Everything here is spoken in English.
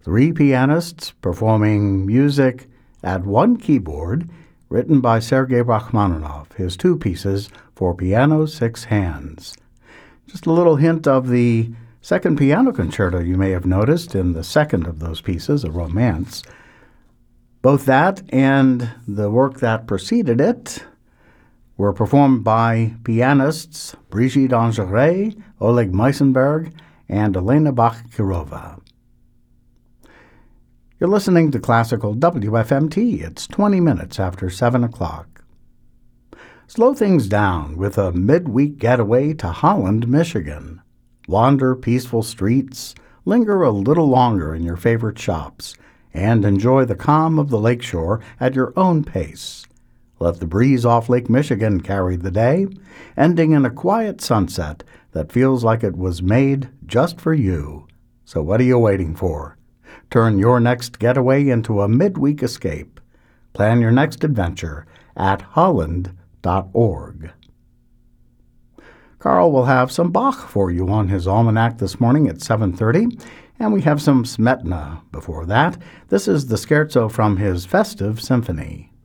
Three pianists performing music at one keyboard, written by Sergei Rachmaninoff, his two pieces for piano, six hands. Just a little hint of the second piano concerto you may have noticed in the second of those pieces, a romance. Both that and the work that preceded it were performed by pianists Brigitte Ingeret, Oleg Meisenberg, and Elena Bach-Kirova. You're listening to Classical WFMT. It's 20 minutes after 7 o'clock. Slow things down with a midweek getaway to Holland, Michigan. Wander peaceful streets, linger a little longer in your favorite shops, and enjoy the calm of the lakeshore at your own pace. Let the breeze off Lake Michigan carry the day, ending in a quiet sunset that feels like it was made just for you. So what are you waiting for? Turn your next getaway into a midweek escape. Plan your next adventure at holland.org. Carl will have some Bach for you on his almanac this morning at 7:30, and we have some Smetana before that. This is the scherzo from his Festive Symphony.